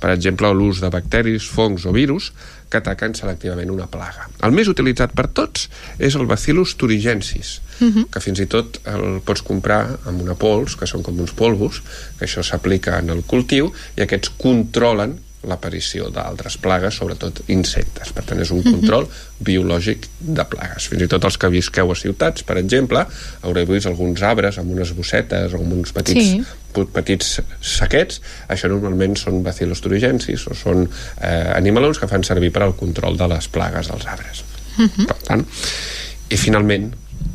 per exemple, l'ús de bacteris, fongs o virus que ataquen selectivament una plaga. El més utilitzat per tots és el Bacillus thuringiensis, que fins i tot el pots comprar amb una pols, que són com uns polvos, que això s'aplica en el cultiu, i aquests controlen l'aparició d'altres plagues, sobretot insectes. Per tant, és un control biològic de plagues. Fins i tot els que visqueu a ciutats, per exemple, haureu vist alguns arbres amb unes bossetes o amb uns petits saquets. Això normalment són Bacillus thuringiensis o són animalons que fan servir per al control de les plagues dels arbres. Per tant, i finalment,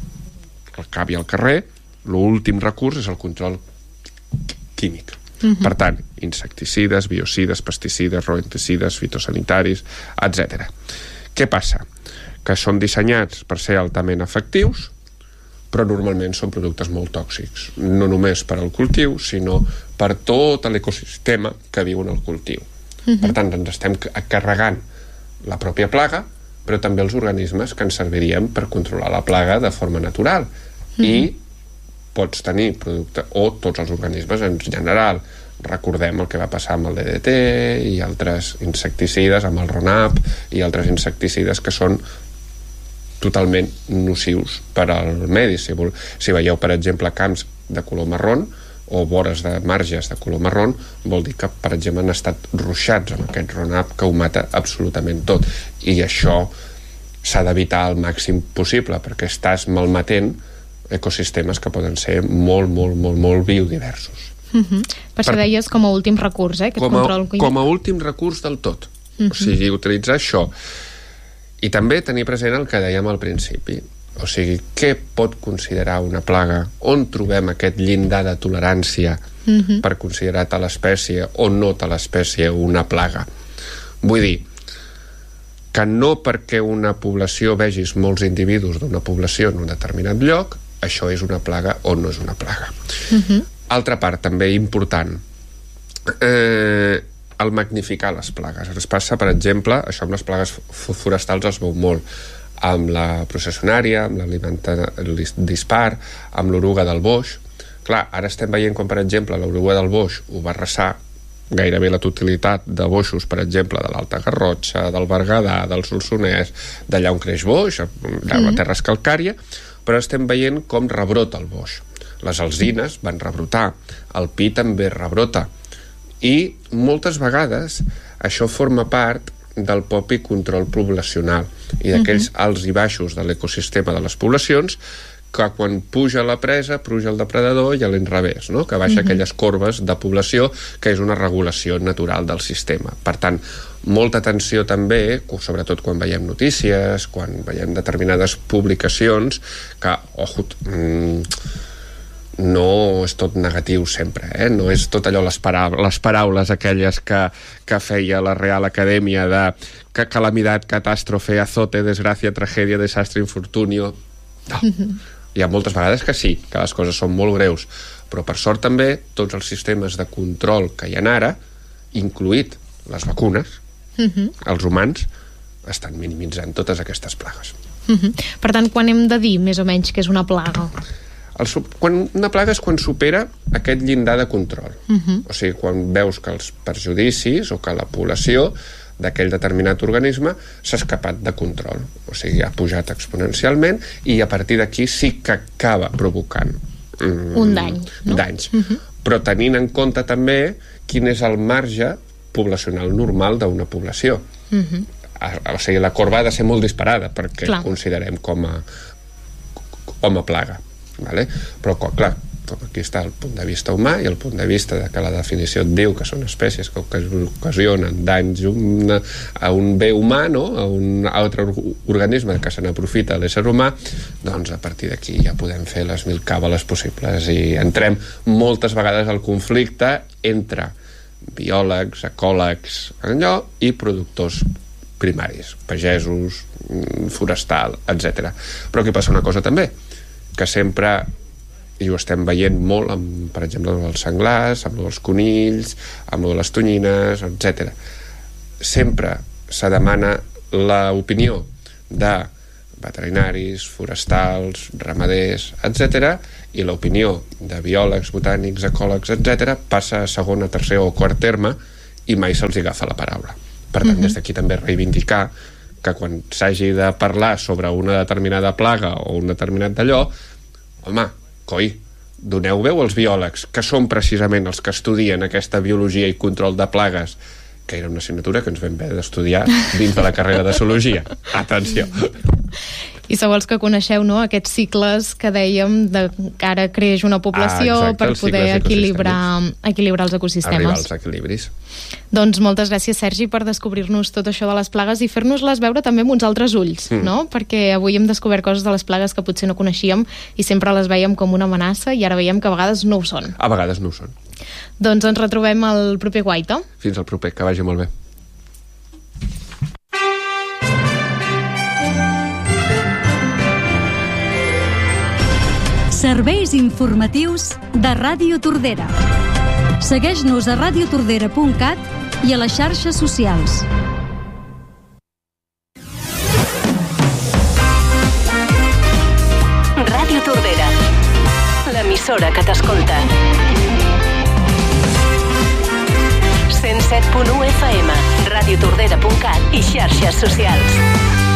al cap i al carrer, l'últim recurs és el control químic. Per tant, insecticides, biocides, pesticides, rodenticides, fitosanitaris, etc. Què passa? Que són dissenyats per ser altament efectius, però normalment són productes molt tòxics, no només per al cultiu, sinó per tot l'ecosistema que viu en el cultiu. Per tant, ens estem carregant la pròpia plaga, però també els organismes que ens servirien per controlar la plaga de forma natural. I pots tenir producte, o tots els organismes en general. Recordem el que va passar amb el DDT i altres insecticides, amb el Roundup i altres insecticides que són totalment nocius per al medi. Si veieu, per exemple, camps de color marrón o vores de marges de color marrón, vol dir que, per exemple, han estat ruixats amb aquest Roundup que ho mata absolutament tot. I això s'ha d'evitar al màxim possible, perquè estàs malmetent ecosistemes que poden ser molt biodiversos. Per això deies com a últim recurs, com a últim recurs del tot. O sigui, utilitzar això. I també tenir present el que dèiem al principi. O sigui, què pot considerar una plaga? On trobem aquest llindar de tolerància per considerar tal espècie o no tal espècie una plaga? Vull dir que no perquè una població vegis molts individus d'una població en un determinat lloc, això és una plaga o no és una plaga. Altra part també important, el magnificar les plagues. Es passa, per exemple, això amb les plagues forestals es veu molt, amb la processionària, amb la dispar, amb l'oruga del boix. Clar, ara estem veient com, per exemple, l'oruga del boix ho va arrasar gairebé la totalitat de boixos, per exemple, de l'Alta Garrotxa, del Berguedà, del Solsonès, d'allà on creix boix, de la terra calcària, però estem veient com rebrota el boix. Les alzines van rebrotar, el pi també rebrota, i moltes vegades això forma part del propi control poblacional i d'aquells alts i baixos de l'ecosistema de les poblacions, que quan puja la presa, puja el depredador i a l'inrevés, no? Que baixa aquelles corbes de població, que és una regulació natural del sistema. Per tant, molta atenció també, sobretot quan veiem notícies, quan veiem determinades publicacions, que, no és tot negatiu sempre, no és tot allò, les paraules aquelles que feia la Real Acadèmia de calamidad, catàstrofe, azote, desgràcia, tragèdia, desastre, infortunio. No. Hi ha moltes vegades que sí, que les coses són molt greus, però per sort també tots els sistemes de control que hi ha ara, incluït les vacunes, els humans, estan minimitzant totes aquestes plagues. Per tant, quan hem de dir més o menys que és una plaga? Una plaga és quan supera aquest llindar de control. O sigui, quan veus que els perjudicis o que la població d'aquell determinat organisme s'ha escapat de control. O sigui, ha pujat exponencialment i a partir d'aquí sí que acaba provocant un dany, no? Danys. Però tenint en compte també quin és el marge poblacional normal d'una població. O sigui, la corba ha de ser molt disparada perquè considerem com a plaga. Vale? Però clar, aquí està el punt de vista humà i el punt de vista de que la definició et diu que són espècies que ocasionen danys a un bé humà, no? A un altre organisme que se n'aprofita l'ésser humà, doncs a partir d'aquí ja podem fer les mil càbales possibles i entrem moltes vegades al conflicte entre biòlegs, ecòlegs i productors primaris, pagesos, forestal, etc. Però aquí passa una cosa també, que sempre, i ho estem veient molt, per exemple, amb els senglars, amb els conills, amb les tonyines, etc. Sempre se demana l'opinió de veterinaris, forestals, ramaders, etc., i l'opinió de biòlegs, botànics, ecòlegs, etc., passa a segon, a tercer o quart terme i mai se'ls agafa la paraula. Per tant, des d'aquí també reivindicar que quan s'hagi de parlar sobre una determinada plaga o un determinat d'allò, home, coi, doneu veu als biòlegs, que són precisament els que estudien aquesta biologia i control de plagues, que era una assignatura que ens vam haver d'estudiar dins de la carrera de zoologia. Atenció! I sou els que coneixeu, no?, aquests cicles que dèiem de que ara creix una població per poder equilibrar els ecosistemes. Arribar als equilibris. Doncs moltes gràcies, Sergi, per descobrir-nos tot això de les plagues i fer-nos-les veure també amb uns altres ulls, no? Perquè avui hem descobert coses de les plagues que potser no coneixíem i sempre les veiem com una amenaça i ara veiem que a vegades no ho són. A vegades no ho són. Doncs ens retrobem al proper Guaita. Fins al proper, que vagi molt bé. Serveis informatius de Ràdio Tordera. Segueix-nos a radiotordera.cat i a les xarxes socials. Ràdio Tordera, l'emissora que t'escolta. 107.1 FM, radiotordera.cat i xarxes socials.